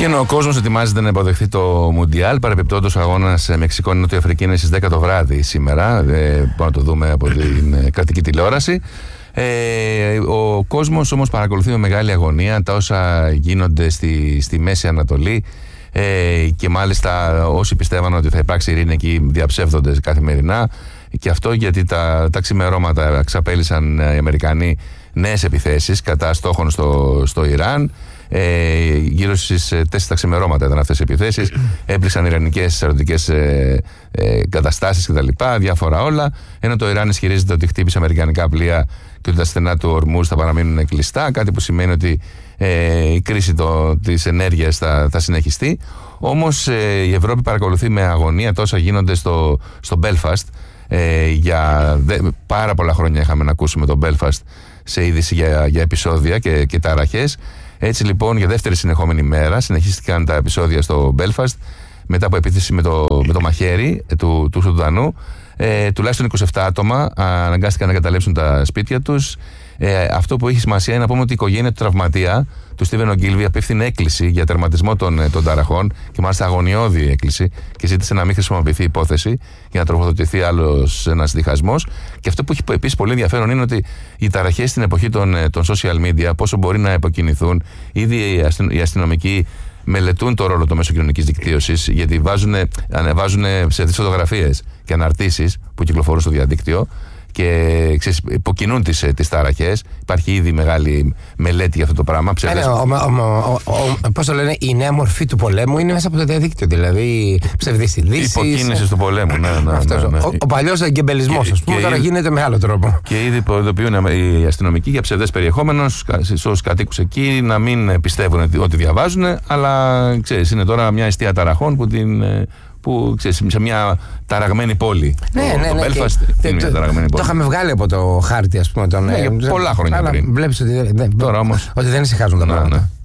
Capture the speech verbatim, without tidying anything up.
Και ενώ ο κόσμος ετοιμάζεται να υποδεχθεί το Μουντιάλ, παρεμπιπτόντως ο αγώνας Μεξικό-Νότια Αφρική είναι στις δέκα το βράδυ σήμερα. Ε, μπορούμε να το δούμε από την κρατική τηλεόραση. Ε, ο κόσμος όμως παρακολουθεί με μεγάλη αγωνία τα όσα γίνονται στη, στη Μέση Ανατολή. Ε, και μάλιστα όσοι πιστεύαν ότι θα υπάρξει ειρήνη εκεί διαψεύδονται καθημερινά. Και αυτό γιατί τα, τα ξημερώματα εξαπέλυσαν οι Αμερικανοί νέες επιθέσεις κατά στόχων στο, στο Ιράν. Ε, γύρω στις τέσσερις τα ξημερώματα ήταν αυτές οι επιθέσεις. Έπληξαν ιρανικές ερωτικές ε, ε, καταστάσεις κτλ. Διάφορα όλα. Ενώ το Ιράν ισχυρίζεται ότι χτύπησε αμερικανικά πλοία και ότι τα στενά του Ορμούζ θα παραμείνουν κλειστά. Κάτι που σημαίνει ότι ε, η κρίση το, της ενέργειας θα, θα συνεχιστεί. Όμως ε, η Ευρώπη παρακολουθεί με αγωνία τόσα γίνονται στο, στο Belfast. Ε, για δε, πάρα πολλά χρόνια είχαμε να ακούσουμε το Belfast σε είδηση για, για επεισόδια και, και ταραχές. Έτσι λοιπόν για δεύτερη συνεχόμενη μέρα συνεχίστηκαν τα επεισόδια στο Belfast μετά από επίθεση με το, με το μαχαίρι του, του Σουδανού. Ε, τουλάχιστον είκοσι επτά άτομα αναγκάστηκαν να καταλέψουν τα σπίτια τους. Ε, αυτό που έχει σημασία είναι να πούμε ότι η οικογένεια του τραυματία, του Στίβεν Ογγίλβι, απίφθινε έκκληση για τερματισμό των, των ταραχών και μάλιστα αγωνιώδη έκκληση και ζήτησε να μην χρησιμοποιηθεί η υπόθεση για να τροφοδοτηθεί άλλος ένας διχασμός. Και αυτό που έχει επίσης πολύ ενδιαφέρον είναι ότι οι ταραχές στην εποχή των, των social media, πόσο μπορεί να υποκινηθούν, ήδη οι αστυνομικοί μελετούν το ρόλο των μέσων κοινωνικής δικτύωσης, γιατί βάζουν, ανεβάζουν ψευδείς φωτογραφίες και αναρτήσεις που κυκλοφορούν στο διαδίκτυο και ξέρεις, υποκινούν τις, τις ταραχές. Υπάρχει ήδη μεγάλη μελέτη για αυτό το πράγμα. Ψευδές... Πώς το λένε, η νέα μορφή του πολέμου είναι μέσα από το διαδίκτυο. Δηλαδή ψευδείς ειδήσεις. Υποκίνηση του πολέμου, ναι, ναι, αυτός, ναι, ναι. Ο, ο παλιός εγκεμπελισμός, ας πούμε, τώρα γίνεται με άλλο τρόπο. Και ήδη προειδοποιούν οι αστυνομικοί για ψευδές περιεχόμενο στους κατοίκους εκεί να μην πιστεύουν ότι διαβάζουν, αλλά ξέρεις, είναι τώρα μια αιστεία ταραχών που την. Που ξέρεις, σε μια ταραγμένη πόλη. Ναι, το, ναι, το ναι, Belfast και, είναι το, μια ταραγμένη πόλη. Το είχαμε βγάλει από το χάρτη, ας πούμε. Τον, ναι, ε, πολλά χρόνια αλλά πριν. Βλέπεις ότι, δεν, Τώρα όμως, ότι δεν ησυχάζουν τα ναι, πράγματα. Ναι.